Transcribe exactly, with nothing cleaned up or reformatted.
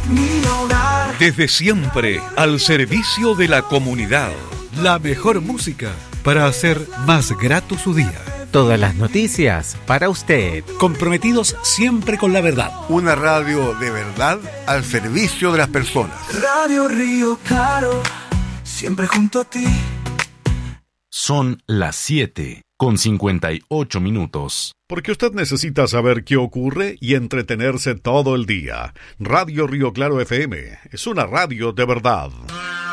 mi hogar. Desde siempre, al servicio de la comunidad. La mejor música para hacer más grato su día. Todas las noticias para usted. Comprometidos siempre con la verdad. Una radio de verdad al servicio de las personas. Radio Río Claro, siempre junto a ti. Son las siete con cincuenta y ocho minutos. Porque usted necesita saber qué ocurre y entretenerse todo el día. Radio Río Claro F M es una radio de verdad.